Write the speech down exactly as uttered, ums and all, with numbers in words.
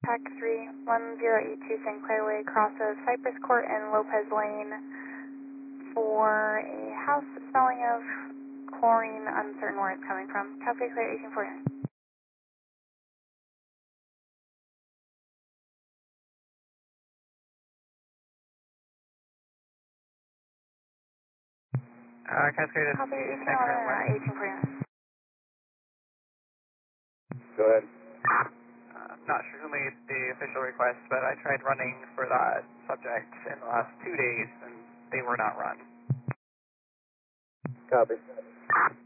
Pack three, one zero eight two Sinclair Way crosses Cypress Court and Lopez Lane for a house smelling of chlorine, uncertain where it's coming from. Cafe Clear eighteen forty-nine. Uh, Cascade is Copy eighteen eleven, eighteen forty-nine. Go ahead. Uh, not sure who made the official request, but I tried running for that subject in the last two days, and they were not run. Copy.